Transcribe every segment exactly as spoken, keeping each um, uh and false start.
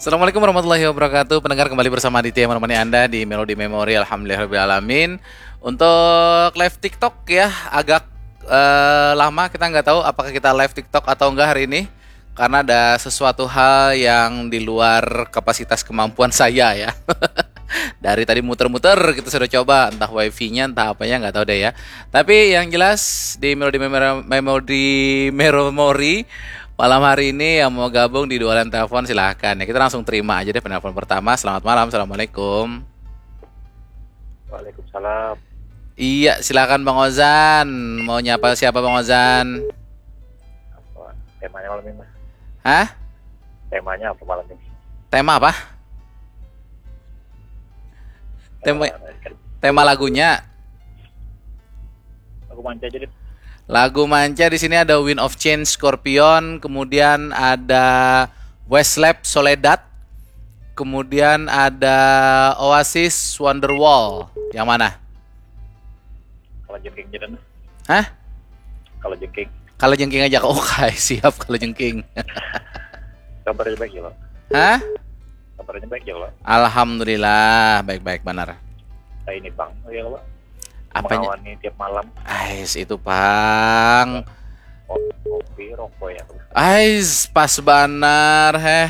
Assalamualaikum warahmatullahi wabarakatuh. Pendengar, kembali bersama Aditya yang menemani Anda di Melodi Memori. Alhamdulillahirrahmanirrahim. Untuk live TikTok ya, agak eh, lama kita nggak tahu apakah kita live TikTok atau enggak hari ini, karena ada sesuatu hal yang di luar kapasitas kemampuan saya ya. Dari tadi muter-muter kita sudah coba, entah wifi-nya entah apanya nggak tahu deh ya. Tapi yang jelas di Melodi Memori, Melodi Memori malam hari ini yang mau gabung di dua line telepon silahkan ya. Kita langsung terima aja deh penelpon pertama. Selamat malam, assalamualaikum. Waalaikumsalam. Iya, silakan Bang Ozan. Mau nyapa siapa Bang Ozan? Apa temanya malam ini? Mas? Hah? Temanya apa malam ini? Tema apa? Tema tema lagunya. Aku manja jadi. Lagu manca di sini ada Wind of Change Scorpion, kemudian ada Westlab Soledad, kemudian ada Oasis Wonderwall. Yang mana? Kalau jengking jadi. Hah? Kalau jengking. Kalau jengking aja. Oke, siap kalau jengking. Kabarnya baik ya lo. Hah? Kabarnya baik ya lo. Alhamdulillah, baik-baik benar. Nah ini bang, oh ya lo. Apanya? Mengawani tiap malam. Ais itu Pang. Kopi, rokok ya. Ais pas banar heh.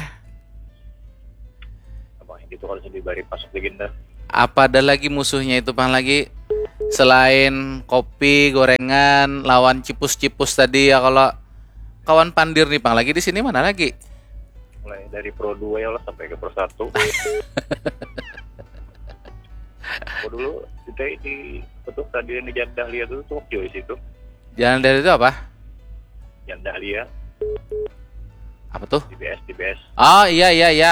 Abang itu kalau sedih bari masuk legenda. Apa ada lagi musuhnya itu Pang lagi? Selain kopi, gorengan, lawan cipus-cipus tadi ya, kalau kawan pandir nih Pang lagi di sini mana lagi? Mulai dari Pro dua ya lo sampai ke Pro satu. Aku dulu kita di betul stadion di Jalan Dahlia itu Tokyo di situ. Jalan dari itu apa? Jalan Dahlia. Apa tuh? D B S, D B S. Oh iya iya iya.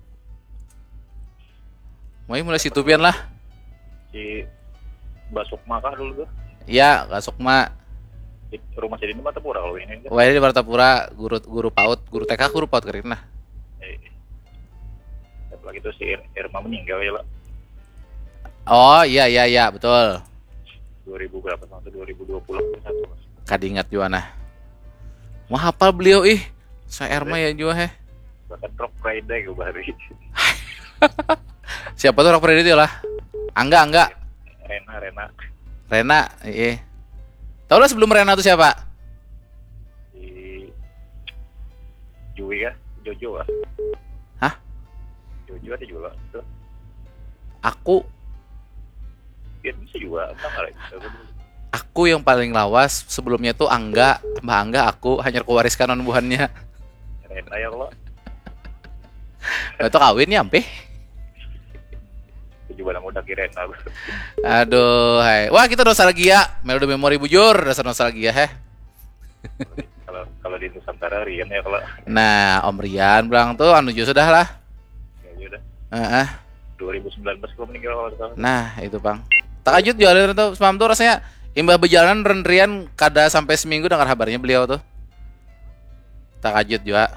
Mau mulai si Tupian lah. Si Mbak Sukma kah dulu tuh? Iya, Kak Sukma. Di rumah jadi di Matapura kalau ini. Wah di Martapura, guru guru PAUD, guru T K, guru PAUD keren nah. Eh, lagi itu si Ir- Irma meninggal ya lah. Oh iya iya iya betul. dua ribu berapa tahun itu? dua ribu dua puluh satu. Kadingat juga nah. Mau hafal beliau ih. Saya Erma ya juga heh. Bahkan Rock Friday gue bari. Siapa tuh rock itu lah? Angga Angga. Rena Rena Rena, iya. Tahu lah sebelum Rena tuh siapa? si Jui kah? Jojo ah. Hah? Jojo ada juga itu. Aku, Dia bisa juga apa nggak? aku yang paling lawas sebelumnya tuh Angga, Mbak Angga, aku hanya kewariskan nubuhannya. Rena ya lo. Itu kawin ya ampe. Itu juga udah kira Rena. Aduh, hai. Wah kita nostalgia, Melodi Memori bujur, dasar nostalgia heh. Kalau kalau di Nusantara Rian ya kalau. Nah, Om Rian bilang tuh anu juga sudah lah. Ya udah. Heeh. dua ribu sembilan belas gue meninggal kalau salah. Nah, itu Bang. Takajut jualan tuh semalam tuh rasanya imbah berjalanan Ren Rian kada sampai seminggu dengar kabarnya beliau tuh. Takajut juga.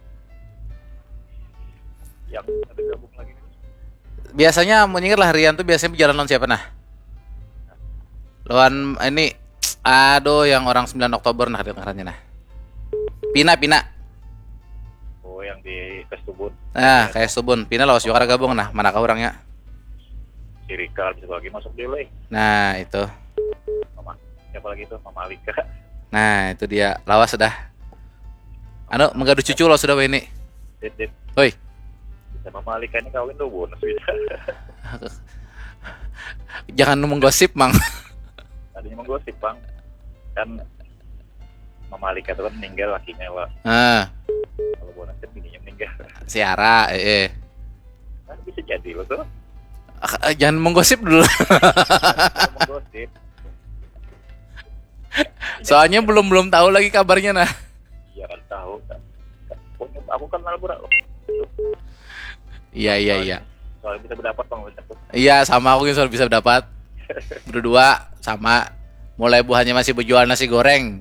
Yang ada gabung lagi nih. Biasanya menyingkir lah Rian tuh biasanya berjalan lawan siapa nah? Lawan ini aduh yang orang sembilan Oktober nah dengarannya nah. Pina Pina. Oh yang di Kestubun. Nah, kayak Subun. Pina lawas juga kada gabung nah, manakah orangnya? Si Rika bisa lagi masuk dia lah. Nah, itu. Mama siapa lagi tuh? Mama Alika. Nah, itu dia. Lawas sudah. Anu menggaduh cucu lo sudah ini. Dit dit. Hoi. Bisa Mama Alika ini kawin tuh bonus bisa. Jangan menggosip, Mang. Tadinya menggosip bang. Kan Mama Alika itu kan meninggal lakinya lah. Nah, Kalau bonus kan bininya meninggal. si Ara, eh, eh. Kan bisa jadi lo tuh. Ah, jangan menggosip dulu. Kalau menggosip. Soalnya belum belum tahu lagi kabarnya nah. Iya kan tahu kan. Pokoknya aku kan kenal pura. Iya iya iya. Soalnya bisa berdapat bang. Iya sama aku yang sudah bisa dapat. Berdua sama. Mulai buahnya masih berjual nasi goreng.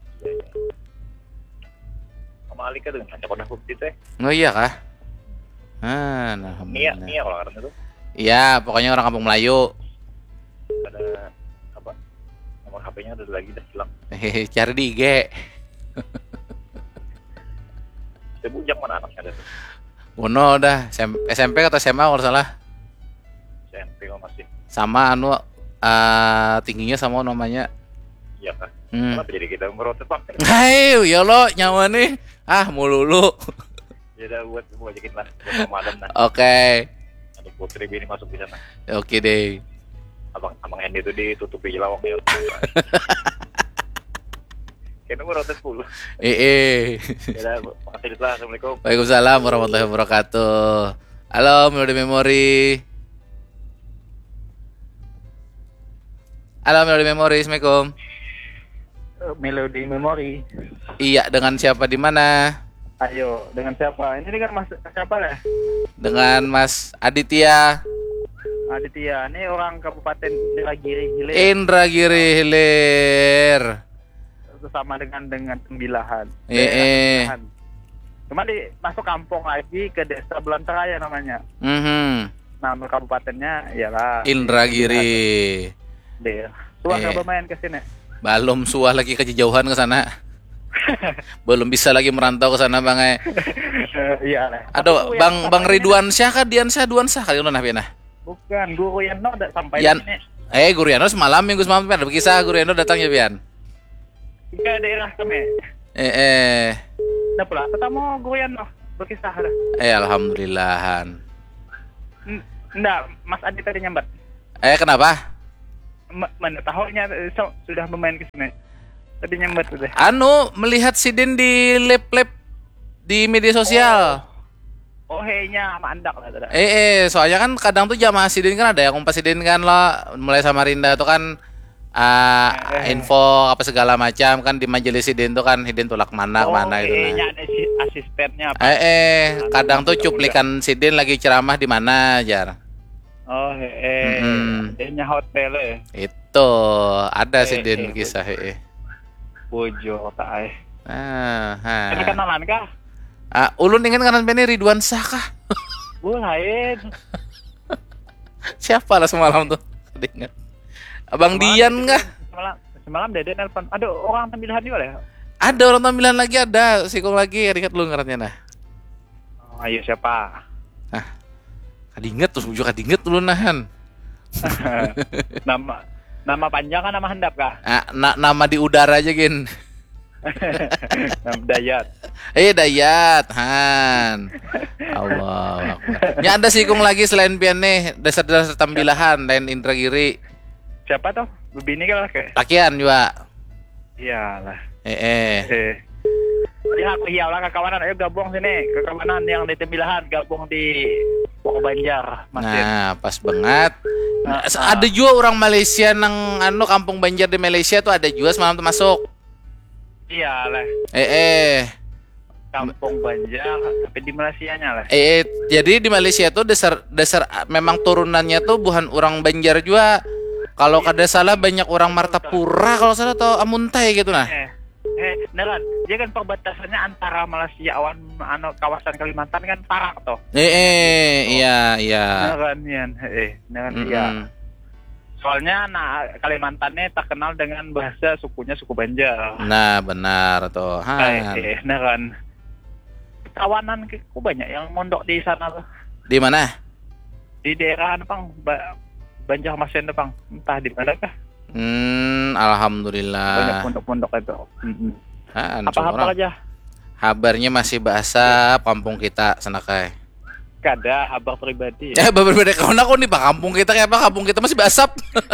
Mama Alika dengan ngajak udah bukti teh. Oh iya kah? Ah, nah, Nia Nia kalau karena itu iya, pokoknya orang kampung Melayu. ada apa? Nomor H P-nya ada lagi dah hilang. Hehehe, cari di I G. Saya bujang mana anaknya ada tuh. Uno dah S M P atau S M A kalau salah. S M P mah masih. Sama anu eh, tingginya sama namanya. Iya kan. Hmm. Kenapa jadi kita merotet Bang? Hai, ya lo nyawa nih. Ah, mululu. Ya udah buat buat ajakin lah buat Ramadan lah. Oke. Adik putri bini masuk di sana. Oke deh. Abang abang Hendy itu ditutupi lawangnya. Kayaknya merotet sepuluh. Eh, eh. Ya udah, makasih lah. Assalamualaikum. Waalaikumsalam warahmatullahi wabarakatuh. Halo, Melody Memory. Halo, Melody Memory. Assalamualaikum. Melody Memory. Iya, dengan siapa di mana? Ayo, dengan siapa? Ini dengan Mas siapa lah? Dengan Mas Aditya Aditya. Ini orang Kabupaten Indragiri Hilir. Indragiri Hilir. Sama dengan dengan Tembilahan. Eh, eh. Tembilahan. Cuma di masuk kampung lagi ke Desa Belantaraya namanya. Mhm. Nama kabupatennya ialah Indragiri. Deh. Tua Eh. nggak bermain ke sini. Belum suah lagi kejauhan ke sana. Belum bisa lagi merantau ke sana, Bang. Eh. Iya lah. Aduh, Aku Bang yang Bang sampainya- Ridwan Syah kah Dian Syah Duan Syah kali nah pianah. Bukan, Guru Yano udah sampai Yan. di sini. Eh, Guru Yano semalam minggu semalam ada berkisah Guru Yano datang ya, Pian. Ke daerah kami. Eh eh Udah pula ketemu Guru Yano berkisah dah. eh alhamdulillahan. N- Nggak, Mas Adi tadi nyambat. Eh kenapa? M- mana tahunya eh, so- sudah bermain ke sini. Tadi nyambat sudah. Anu melihat Sidin di lab-lab di media sosial. Oh, hei-nya sama andak lah tadi. Eh eh soalnya kan kadang tuh jamaah Sidin kan ada yang umpas Sidin kan lo mulai Samarinda tuh kan ah, Eh, eh. info apa segala macam kan di majelis Sidin tuh kan Sidin tulak mana Oh, kemana gitu. hei-nya Nah. ada si asistennya apa? Eh eh kadang tuh Muda-muda. cuplikan Sidin lagi ceramah di mana jar. Oh, hei. Mm-mm. Hei-nya hotel eh. Itu ada Eh, Sidin eh, kisah eh. eh. Bojo tak ai. Ah, ha. Ini kenalan kah? Ah, ulun ingin kanan beni Ridwan Syah kah? Bu lain. Siapa lah semalam tuh? Ingat. Abang Semalam Dian Dede- kah? Semalam semalam Dede nelpon. Aduh, orang tampilan juga lah. Ada orang tampilan lagi ada, sikung lagi, ingat lu ngarannya nah. Oh, ayo siapa? Kadinget terus bujuk kadinget dulu nahan. nama nama panjang kan nama handap kah? Ah, na- nama di udara aja gin. Nama Dayat. Eh Dayat, Han. Allah Akbar. Ya ada sikung lagi selain pian nih, dasar-dasar tampilahan lain Indragiri. Siapa tuh? Bini kan lah ke? Lakian juga. Iyalah. Eh eh. Eh. Ya aku hiau lah ke kawanan, ayo gabung sini ke kawanan yang di Tembilahan, gabung di Pokok Banjar, Masjid. Nah, pas banget. Nah, Ada juga orang Malaysia nang anu kampung Banjar di Malaysia tuh ada juga semalam tuh masuk. Iyalah, Eh eh. kampung Banjar, tapi di Malaysianya lah. Eh, eh, jadi di Malaysia tuh dasar dasar memang turunannya tuh bukan orang Banjar juga. Kalau kada salah banyak orang Martapura kalau salah atau Amuntai gitu nah. Eh, eh, Nelan, dia kan perbatasannya antara Malaysia awan anu kawasan Kalimantan kan Parak toh. Eh, eh iya iya. Nelan yan, eh, Nelan Mm-mm. iya. Soalnya nah Kalimantannya terkenal dengan bahasa sukunya suku Banjar. Nah, benar tuh. Eh, Han. eh, Nelan. Kawanan ku banyak yang mondok di sana tuh. Di mana? Di daerah apa Bang? Ba- Banjarmasin tuh Bang. Entah di mana kah? Hmm, Banyak alhamdulillah. pondok-pondok itu. Mm-mm. Han, Apa-apa orang. aja. Kabarnya masih bahasa kampung kita senakai. Kada abang pribadi. Eh, berbeda kawan aku nih, Pak. Kampung kita kayak apa? Kampung kita masih basap.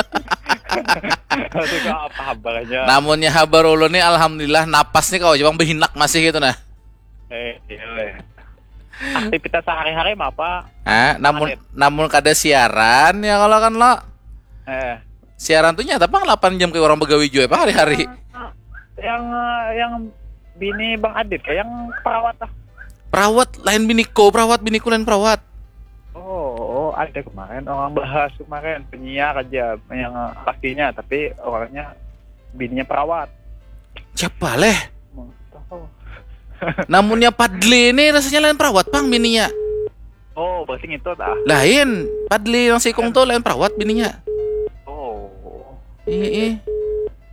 Itu kok apa kabarnya? Namunnya habar ulun nih alhamdulillah napas nih kau jawang behinak masih gitu nah. Eh, iya. Aktivitas sehari-hari mah apa? Ah, namun Menit. namun kada siaran ya kalau kan lo. Eh, Siaran tuh nyata Bang delapan jam kayak orang begawi juga Pak hari-hari. yang yang bini Bang Adit kayak yang perawat ah. Perawat lain biniko, perawat biniku lain perawat. Oh, oh, ada kemarin orang bahas kemarin penyiar aja yang lakinya tapi orangnya bininya perawat. Siapa leh? Mau tahu. Namunnya Padli ini rasanya lain perawat Bang bininya. Oh, berarti itu tah. Lain, Padli yang sikung tuh lain perawat bininya. Oh. Ih, ih.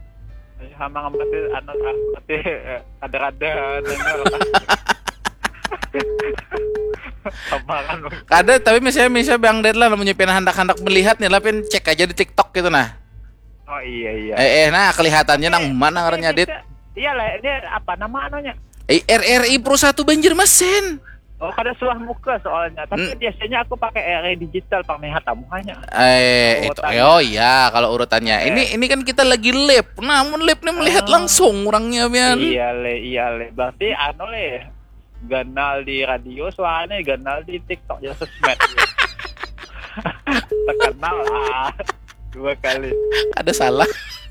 Hama ngamati anu tah, berarti eh, ada-ada dengar. Sama kan Bang. Kada tapi misalnya misalnya Bang Ded lah namanya pengen hendak-hendak melihat nih lah pengen cek aja di TikTok gitu nah. Oh iya iya. Eh, eh nah kelihatannya nang mana ngarannya Dit? Iya lah, ini apa nama anunya? Eh, R R I Pro satu Banjarmasin. Oh, kada suah muka soalnya. Tapi Hmm. biasanya aku pakai R R I digital penglihat tamuhannya. Eh, itu Urutannya. oh iya kalau urutannya. Eh. Ini ini kan kita lagi live. Namun live nih melihat Ah. langsung orangnya Bian. Iya le, iya le. Berarti anu le. Ganal di radio suaranya ganal di TikTok ya sosmed. Terkenal lah. Dua kali. Ada salah.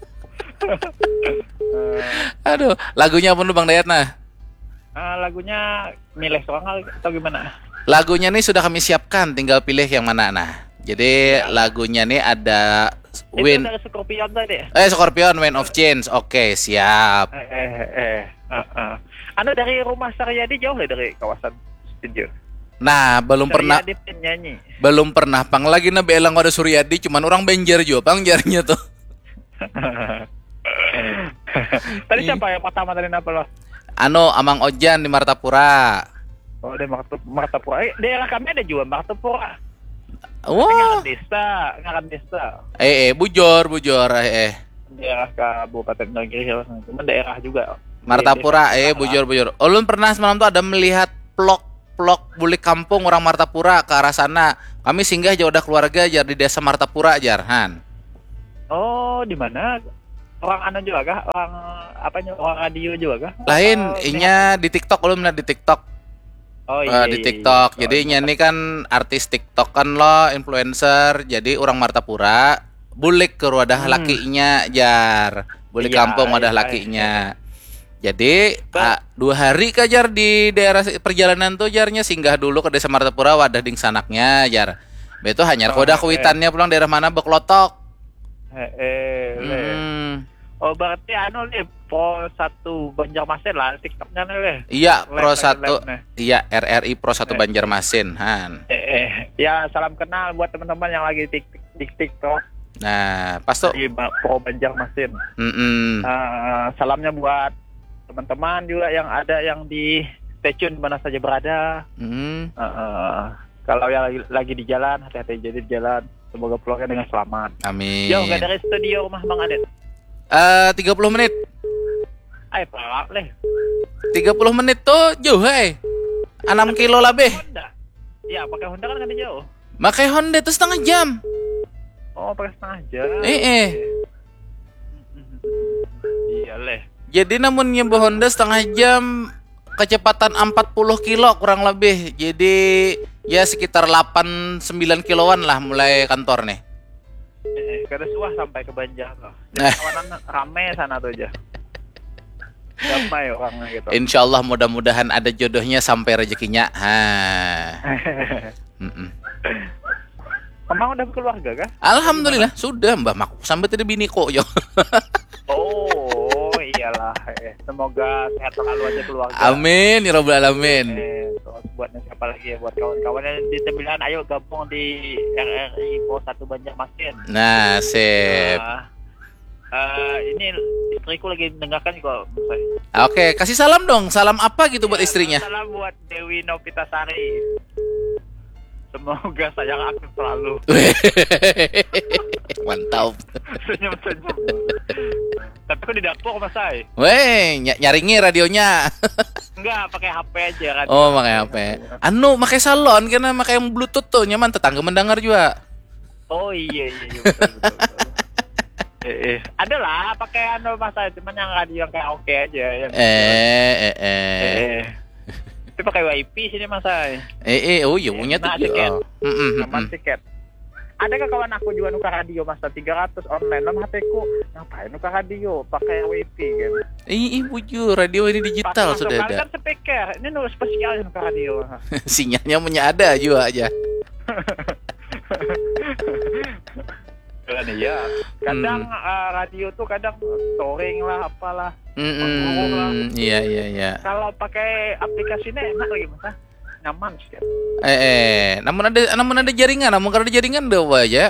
Eh, Aduh, lagunya apa tuh Bang Dayat nah? ah, lagunya milih soal atau gimana? Lagunya nih sudah kami siapkan, tinggal pilih yang mana nah. Jadi Ya. lagunya nih ada Itu Wind dari Scorpion tadi. eh Scorpion Wind of Change. Oke, siap. Eh, eh, eh. Uh, uh. Anu dari rumah Saryadi jauh le dari kawasan studio. Nah, belum pernah Saryadi penyanyi. belum pernah pang lagi na belang ada Suryadi cuman orang Banjar juga Bang jarnya tuh. Tadi siapa yang pertama tadi apa lo? Ano Amang Ojan di Martapura. Oh, di Marta- Martapura. Eh, daerah kami ada juga Martapura. Wah. Ngaran desa, ngaran desa. Eh, eh bujur bujur eh, eh. Daerah Kabupaten Negeri Hills, cuma daerah juga. Martapura Di- eh desa- bujur bujur. Ulun pernah semalam tuh ada melihat vlog vlog bulik kampung orang Martapura ke arah sana. Kami singgah jauh ada keluarga jar di desa Martapura jar Han. Oh, di mana? Orang anu juga kah? Orang apanya? Orang radio juga kah? Lain, Atau inya di TikTok ulun melihat di TikTok. Oh Eh, iya, di iya, TikTok. iya. Jadi Oh, ini kan artis TikTok kan lo, influencer. Jadi orang Martapura bulik ke wadah Hmm. lakinya jar. Bulik Iya, kampung wadah iya, lakinya. Jadi Ba- ah, dua hari ke jar di daerah perjalanan tuh jarnya singgah dulu ke desa Martapura wadah ding sanaknya jar. Beto hanya Oh, koda eh. kuitannya pulang daerah mana beklotok. Eh, eh, le. Hmm. Oh, berarti anu le Pro satu Banjarmasin lah TikToknya le. Iya, Live, Pro live, satu. live, nih. Iya, R R I Pro satu Eh. Banjarmasin, Han. Eh, eh, ya salam kenal buat teman-teman yang lagi tik di TikTok Nah, pas tuh. di Ba- Pro Banjarmasin. Mm-mm. Eh, salamnya buat teman-teman juga yang ada yang di stay tune mana saja berada. Mm. Eh, eh, kalau yang lagi, lagi di jalan, hati-hati jadi di jalan. Semoga pulangnya dengan selamat. Amin. Jauh nggak dari studio rumah Bang Adet? Eh, tiga puluh menit. Ay, pelak leh. tiga puluh menit tuh jauh, hei. enam kilo lebih. Honda. Ya, pakai Honda kan kan jauh. Pakai Honda itu setengah jam. Oh, pakai setengah jam. Eh, eh. Iya leh. Jadi namun nyebuh Honda setengah jam kecepatan empat puluh kilo kurang lebih. Jadi ya sekitar delapan sembilan kiloan lah mulai kantor nih. Eh, kada suah sampai ke Banjar loh. Nah. Jadi kawanan rame sana tuh aja. Damai orangnya gitu. Insya Allah mudah-mudahan ada jodohnya sampai rezekinya. Ha. Mm-mm. Emang udah berkeluarga kah? Alhamdulillah sudah Mbah Mak sampai tadi bini kok yo. Oh, iyalah. Eh, semoga sehat selalu aja keluarga. Amin ya rabbal alamin. Eh, terus buat siapa lagi ya buat kawan-kawan yang di Tembilan, ayo gabung di R R I Pro satu Banjarmasin. Nah, sip. Nah, eh, ini istriku lagi mendengarkan juga. Oke, kasih salam dong. Salam apa gitu buat istrinya? Salam buat Dewi Novitasari. Semoga sayang aku selalu. Mantap. Senyum-senyum. Tapi kok di dapur Mas Ay? Weh, ny- nyaringi radionya. Enggak, pakai H P aja kan. Oh, pakai H P. Anu, pakai salon karena pakai yang Bluetooth tuh nyaman tetangga mendengar juga. Oh iya iya, iya betul, betul, betul. eh, eh. Ada lah pakai anu Mas Ay, cuman yang radio yang kayak oke aja yang Eh, eh, eh. eh. Tapi pakai wifi sini Mas Ay. Eh, eh, oh iya punya tuh. Nah, tiket. Oh. Mm, mm, mm, Aman mm. tiket. Ada ke kawan aku juga nuker radio Mas tiga ratus online dalam H P ku. Ngapain nuker radio pakai wifi kan. Eh, eh, bujur, radio ini digital Pas sudah masuk ada. kan speaker. Ini nu spesial nuker radio. Sinyalnya punya ada juga aja. Kan iya. Kadang Hmm. eh, radio tuh kadang storing lah apalah. Mm, mm, iya, iya, iya. Kalau pakai aplikasinya enak lagi Mas. ah. Nyaman sih. Eh, eh, namun ada namun ada jaringan, namun kalau ada jaringan deh aja.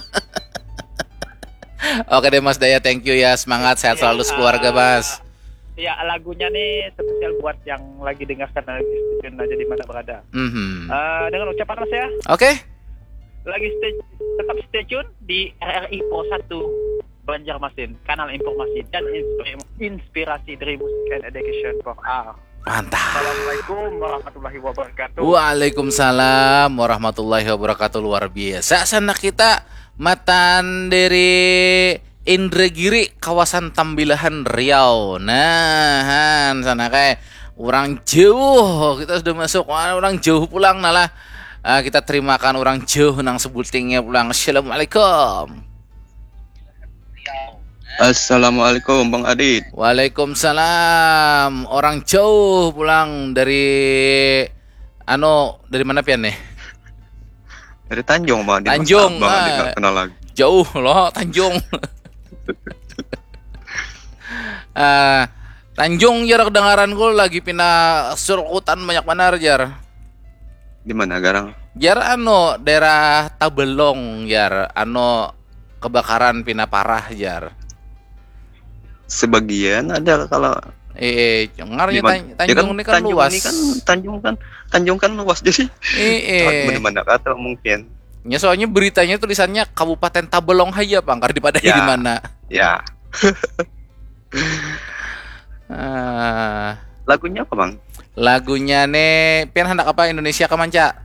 Oke deh Mas Daya, thank you ya, semangat sehat selalu Ya, sekeluarga Mas. ya lagunya nih spesial buat yang lagi dengarkan lagi stasiun aja di mana berada. Mhm. Eh, dengan ucapan mas ya, Oke. lagi stay, tetap stay tune di R R I Pro satu Banjarmasin, kanal informasi dan inspi- inspirasi dari musik and education for all. Mantap. Assalamualaikum warahmatullahi wabarakatuh. Waalaikumsalam warahmatullahi wabarakatuh. Luar biasa sana kita matan dari Indragiri kawasan Tambilahan Riau. Nah, han, sana kayak orang jauh kita sudah masuk. Wah, orang jauh pulang nalah. Ah, kita terimakan orang jauh nang sebultingnya pulang. Assalamualaikum. Assalamualaikum Bang Adit. Waalaikumsalam. Orang jauh pulang dari ano dari mana pian nih? Dari Tanjung Bang Adit. Tanjung, Masa Bang ah. Adit nggak kenal lagi. Jauh loh Tanjung. Ah, Tanjung jar kedengaranku lagi pindah surkutan banyak benar jar. Di mana garang? Jar ano daerah Tabelong jar ano kebakaran pindah parah jar. Sebagian ada kalau Eh, eh ngarnya di mana- Tan- ya Tanjung ini kan Tanjung luas. ini kan Tanjung kan Tanjung kan luas jadi Eh, eh. mana kata mungkin. Ya soalnya beritanya tulisannya Kabupaten Tabelong aja Bang, karena dipadai Ya. di mana? Ya, Ah, lagunya apa Bang? lagunya nih pian hendak apa Indonesia ke manca?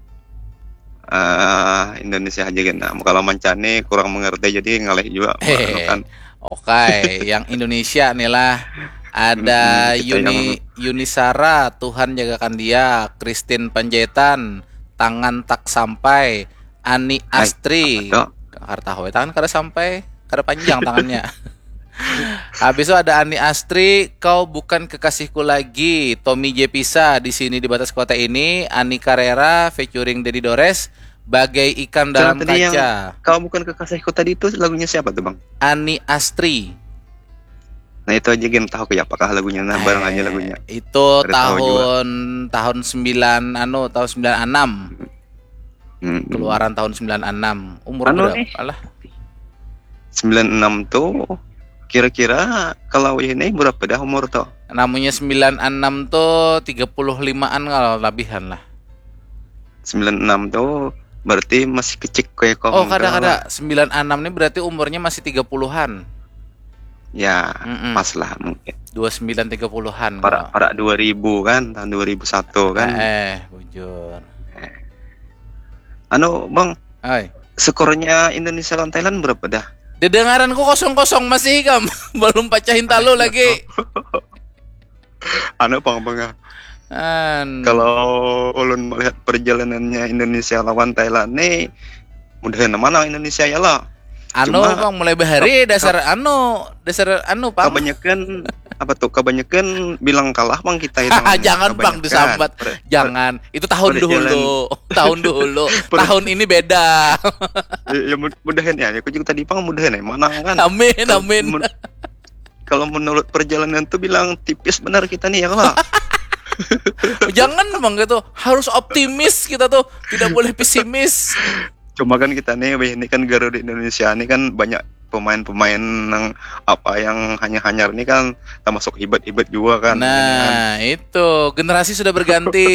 Ah, Indonesia aja kan. Nah, kalau mancane kurang mengerti jadi ngaleh juga. Hehe. Kan. Oke, yang Indonesia nih lah. Ada Mm-mm, kita Yuni Yunisara, Tuhan jagakan dia, Christine Panjaitan, Tangan Tak Sampai, Ani Astri. Apa tuh? Harta hoe tangan kada sampai, kada panjang tangannya. Habis itu ada Ani Astri, Kau Bukan Kekasihku Lagi, Tommy J Pisa di sini di batas kota ini, Ani Carrera featuring Dedi Dores, Bagai Ikan Dalam Tadi yang Kaca, Kau Bukan Kekasihku tadi itu lagunya siapa tuh Bang? Ani Astri. Nah itu aja gen tahu kayak apakah lagunya nah bareng aja lagunya. Eh, Itu Ada tahu tahun tahun sembilan anu tahun sembilan enam. Hmm. Keluaran tahun sembilan enam. Umur Anu berapa? nih. Alah. sembilan enam tuh kira-kira kalau ini berapa dah umur tuh? Namanya sembilan enam tuh tiga puluh limaan kalau lebihan lah. sembilan enam tuh berarti masih kecil kayak kau. Oh, kada-kada. sembilan enam nih berarti umurnya masih tiga puluhan. Ya, Mm-mm. pas lah mungkin. dua puluh sembilan tiga puluhan. Para para dua ribu kan, tahun dua ribu satu kan. Eh, bujur. Anu, Bang, Hai. skornya Indonesia lawan Thailand berapa dah? Dedengaranku kosong-kosong masih hikam. Belum pacahin talo lagi. Anu, Bang, Bang. An. Kalau ulun melihat perjalanannya Indonesia lawan Thailand nih, mudahan mana Indonesia ya lah. Anu Cuma- Bang mulai bahari dasar anu, dasar anu Bang. Kebanyakan apa tuh? Kebanyakan bilang kalah Bang kita itu. Jangan Bang disambat. Jangan. Itu tahun Perjalanan. dulu. Tahun dulu. Per- Tahun ini beda. Ya, ya mud- mudahan ya. Aku juga tadi Bang mudahan ya. Mana kan? Amin Kalau amin. men- Kalau menurut perjalanan tuh bilang tipis benar kita nih ya lah. Jangan Bang gitu. Harus optimis kita tuh. Tidak boleh pesimis. Cuma kan kita nih, weh, ini kan Garuda Indonesia ini kan banyak pemain-pemain yang apa yang hanya-hanyar ini kan termasuk hebat-hebat juga kan. Ini kan. Nah, itu generasi sudah berganti.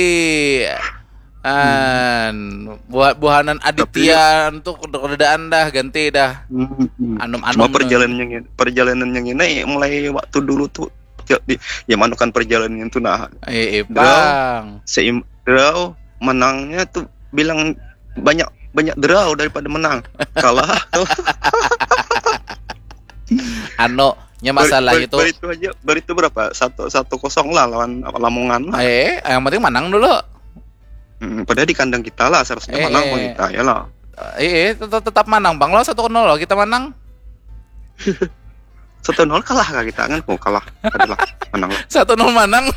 An buat buahanan Aditya untuk kededaan dah ganti dah. Hmm. Anom-anom. Cuma perjalanan yang perjalanan yang ini mulai waktu dulu tuh ya, di, ya manukan perjalanan itu nah Eh, eh, Bang. seim draw menangnya tuh bilang banyak banyak draw daripada menang kalah Ano nya masalah Ber- itu. ber- itu aja ber itu berapa satu satu kosong lah lawan Lamongan lah. Eh, yang penting menang dulu. Hmm, padahal di kandang kita lah seharusnya Eh, menang eh. Bang kita ya lah. Eh, eh, tetap, tetap menang Bang. Lo satu nol lo kita menang. Satu nol kalah kah kita kan? Oh kalah adalah menang. Satu nol menang.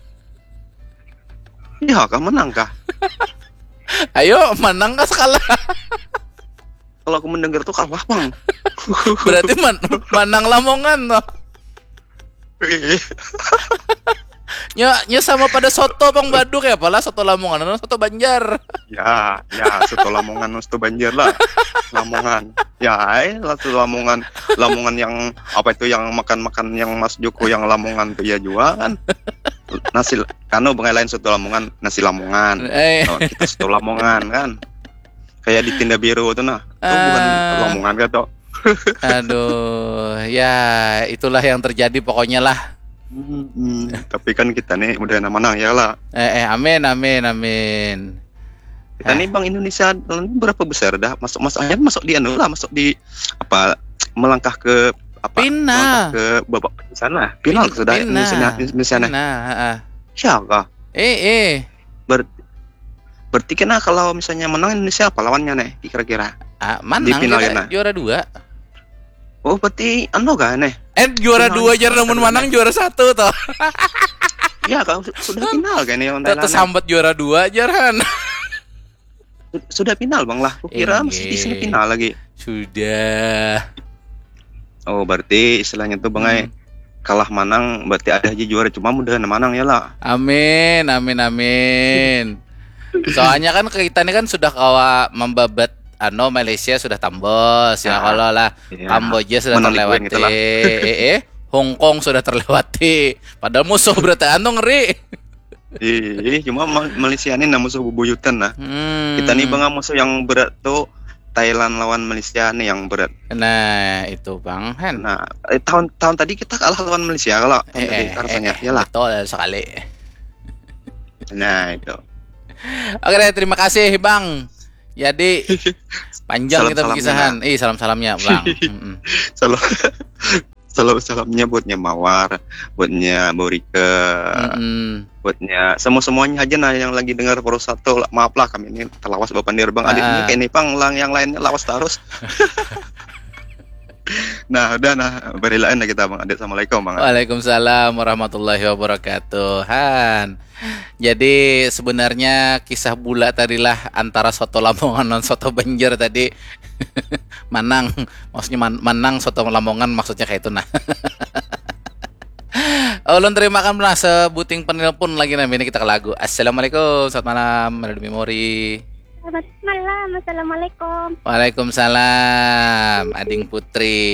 Ya kah menang kah? Ayo menang kah skala. Kalau aku mendengar tuh kalah Bang. Berarti man, menang Lamongan toh. Nya, nya sama pada soto Bang Baduk ya, pala soto Lamongan, ano, soto Banjar. Ya, ya, soto Lamongan, soto Banjar lah. Lamongan. Ya, eh, lah, soto Lamongan. Lamongan yang apa itu yang makan-makan yang Mas Joko yang Lamongan tuh ya juga kan. Nasi kano bengai lain soto Lamongan, nasi Lamongan. Eh. Oh, kita soto Lamongan kan. Kayak di Tinda Biru tuh nah. Itu bukan Ah. Lamongan kan toh. Aduh, ya itulah yang terjadi pokoknya lah. Hmm, tapi kan kita nih udah nama ya lah. Eh, eh amin, amin, amin. Kita nih Bang Indonesia berapa besar dah masuk masuknya masuk di anu lah, masuk di apa melangkah ke apa? Final. Melangkah ke babak sana. Final Pin- sudah Pina. Indonesia Indonesia nih. Nah, heeh. Siapa? Eh, eh. Ber Berarti kena kalau misalnya menang Indonesia apa lawannya nih kira-kira? Ah, mana Di final juara, ya, nah? juara dua? Oh, berarti anu kan nih? Eh, juara Final dua ya, jar namun final manang ya. juara satu toh. Ya, kalau su- sudah final kan nih yang Tetap Thailand. sambat juara dua jaran. Sudah final Bang lah. Kukira Enggak. masih di sini final lagi. Sudah. Oh, berarti istilahnya tuh Bang Hmm. ai kalah manang berarti ada aja juara cuma mudah manang ya lah. Amin, amin, amin. Soalnya kan kita ini kan sudah kawa membabat ano Malaysia sudah tambos ya, Ya. kalau lah Ya. Kamboja sudah Menang terlewati. ituin itulah. eh, eh, Hong Kong sudah terlewati. Padahal musuh berarti anu ngeri. Ih, cuma Ma- Malaysia ini musuh bubuyutan lah. Hmm. Kita nih Bang musuh yang berat tuh Thailand lawan Malaysia nih yang berat. Nah, itu Bang Hen. Nah, eh, tahun tahun tadi kita kalah lawan Malaysia kalau tahun Eh, tadi eh, rasanya. eh, Yalah. betul sekali. Nah, itu. Oke deh, terima kasih Bang. Jadi panjang kita Salam-salamnya, perpisahan. Eh, salam-salamnya Bang. Mm-mm. Salam salam salamnya buatnya Mawar, buatnya Borike, Mm-mm. buatnya semua semuanya aja nah yang lagi dengar Pro Satu. Maaf lah kami ini terlawas Bapak Nir Bang. Adiknya Ah. kayak ini Bang, lang yang lainnya lawas terus. Nah, udah nah berilain lah kita Bang. Adik, assalamualaikum Bang. Waalaikumsalam warahmatullahi wabarakatuh. Han. Jadi sebenarnya kisah bula tadilah antara soto Lamongan dan soto Banjar tadi. Manang, maksudnya man- Manang soto Lamongan maksudnya kayak itu nah. Ulun terima kasih lah sebuting penelpon lagi nah ini kita ke lagu. Assalamualaikum, selamat malam, Melody Memori. Selamat malam, assalamualaikum. Waalaikumsalam, Ading Putri.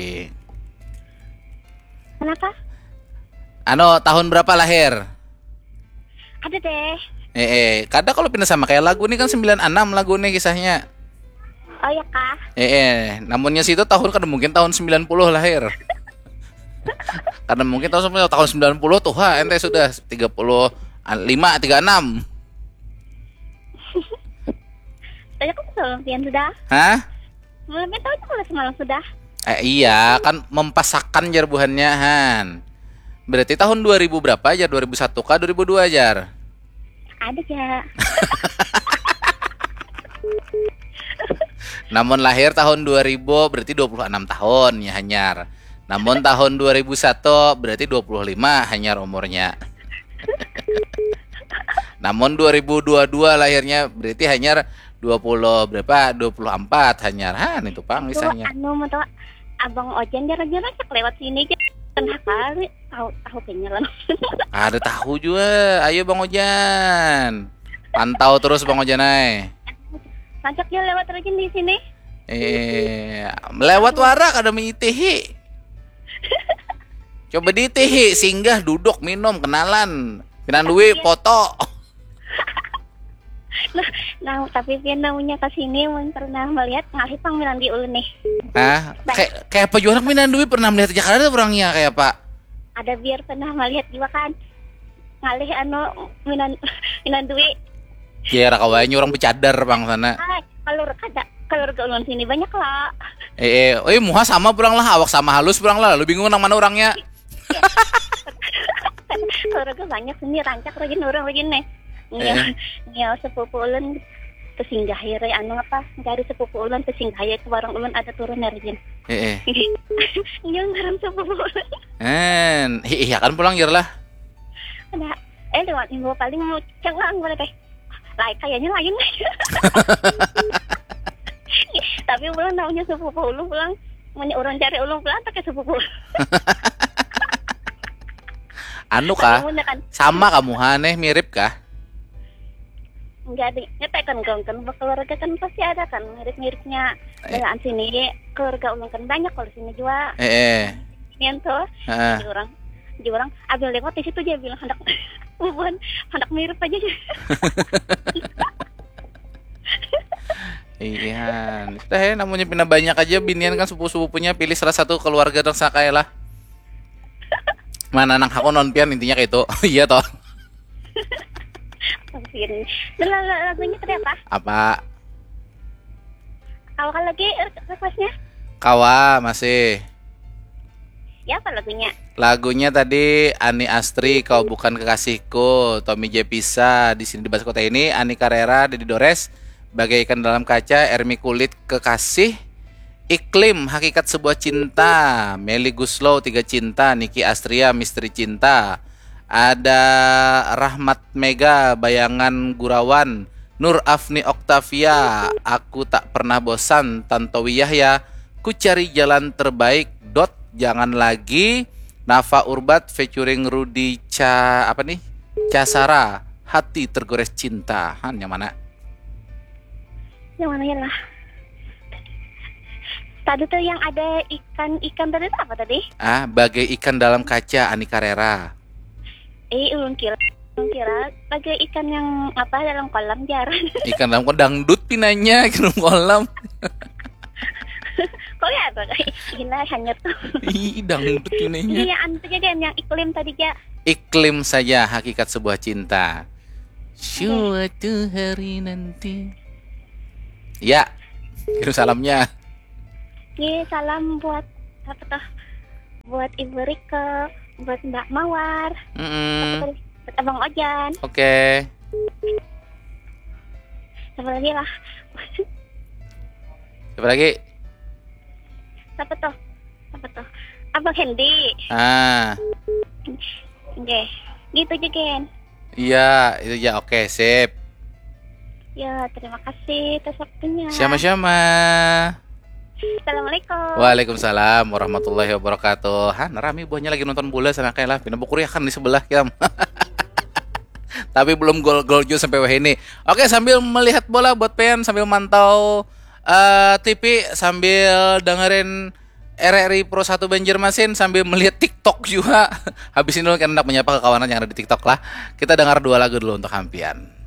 Kenapa? Ano, tahun berapa lahir? Ada deh. Eh, eh, kadang kalau pindah sama kayak lagu ini kan sembilan enam lagu nih kisahnya. Oh ya kah? Eh, eh, namunnya situ tahun kan mungkin tahun sembilan puluh lahir. Karena mungkin tahun sembilan puluh, tahun sembilan puluh tuh ha, ente sudah tiga puluh lima, tiga puluh enam. Saya kan sebelum sudah. Hah? Belum tahu juga semalam sudah. Eh, iya, kan mempasakan jar buhannya Han. Berarti tahun dua ribu berapa jar? dua ribu satu kah? dua ribu dua jar? Ada ya. Namun lahir tahun dua ribu berarti dua puluh enam tahun ya Hanyar. Namun tahun dua ribu satu berarti dua puluh lima Hanyar umurnya. Namun dua ribu dua puluh dua lahirnya berarti Hanyar dua puluh berapa? dua puluh empat Hanyar. Han itu Pang Tuh, misalnya. anu mau tahu Abang Ojan jarang-jarang cek lewat sini aja. Tengah kali tahu tahu penyelan. Ada tahu juga. Ayo Bang Ojan. Pantau terus Bang Ojan ay. Ngajak dia lewat aja di sini. Eh, melewat warak ada mie teh. Coba di teh singgah duduk minum kenalan. Pinan duit foto. Nah, nah tapi dia namanya ke sini mun pernah melihat ngalih panggilan di ulun nih. Hah? Kayak kayak apa jualan Minan Dwi pernah melihat Jakarta orangnya kayak Pak. Ada biar pernah melihat juga kan. Ngalih anu minan minan duit. Ya kawanya orang bercadar Bang sana. Ay, kalau kada kalau ke ulun sini banyak lah. Eh, eh, eh muha sama pulang lah, awak sama halus pulang lah. Lu bingung nang mana orangnya? Kalau ke banyak sini rancak lagi orang lagi nih. Iya, iya sepupu ulun kesinggahi re anu apa? Dari sepupu ulun kesinggahi ke warung ulun ada turun nerjin. Eh, eh. Iya ngaran sepupu ulun. En, iya kan pulang jar lah. Ada eh lewat minggu paling mau cengang boleh teh. Lain kayaknya lain. Tapi ulun naunya sepupu ulun pulang punya orang cari ulun pulang pakai sepupu. Anu kah? Muna kan. Sama kamu Haneh, mirip kah? Enggak ada. Nyata kan kan kan keluarga kan pasti ada kan mirip-miripnya. Eh. Belaan sini keluarga ulun kan banyak kalau sini juga. Eh, eh. Yang tuh. Heeh. Jadi orang, jadi orang abis lewat di situ dia bilang hendak hubungan hendak mirip aja. Iya, dah ya, namanya pindah banyak aja binian kan sepupu-sepupunya pilih salah satu keluarga dan sakai lah. Mana nang aku non pian intinya kayak itu. Iya toh. Mungkin. Lalu lagunya tadi apa? Apa? Kalau kan lagi requestnya? Kawa masih. Ya apa lagunya? Lagunya tadi Ani Astri Kau Bukan Kekasihku, Tommy J Pisa di sini di Bahasa Kota ini, Ani Carrera, Dedi Dores, Bagaikan Dalam Kaca, Ermi Kulit Kekasih, Iklim Hakikat Sebuah Cinta, Meli Guslow Tiga Cinta, Niki Astria Misteri Cinta, ada Rahmat Mega Bayangan Gurawan, Nur Afni Oktavia Aku Tak Pernah Bosan, Tantowi Yahya Ku Cari Jalan Terbaik, Dot Jangan Lagi, Nafa Urbat featuring Rudi Ca apa nih? Casara Hati Tergores Cinta. Han yang mana? Yang mana ya lah? Tadi tuh yang ada ikan-ikan tadi itu apa tadi? Ah, Bagai Ikan Dalam Kaca, Ani Carrera. Eh, ulun kira, ulun kira bagai ikan yang apa dalam kolam jarang. Ikan dalam kolam dangdut pinanya ikan dalam kolam. Kok ya tuh? Gila hanya tuh. Ih, dangdut pinanya. Iya, anu tuh kan yang iklim tadi ya. Iklim Saja Hakikat Sebuah Cinta. Suatu hari nanti. Ya, kirim salamnya. Nih salam buat apa tuh? Buat Ibu Rike, buat Mbak Mawar, Mm-mm. buat Abang Ojan, Oke. siapa lagi lah? Siapa lagi? Siapa tuh? Siapa tuh? Abang Hendy. Ah, Oke, gitu juga Ken. iya, itu ya oke, sip. Ya, terima kasih atas waktunya. Sama-sama. Assalamualaikum. Waalaikumsalam warahmatullahi wabarakatuh. Han, rame buahnya lagi nonton bola sana kayak lah. Pindah buku kan di sebelah Kam. Tapi belum gol-gol juga sampai wah ini. Oke, sambil melihat bola buat pen, sambil mantau eh, T V, sambil dengerin R R I Pro satu Banjarmasin, sambil melihat TikTok juga. Habis ini dulu kan hendak menyapa ke kawanan yang ada di TikTok lah. Kita dengar dua lagu dulu untuk Hampian.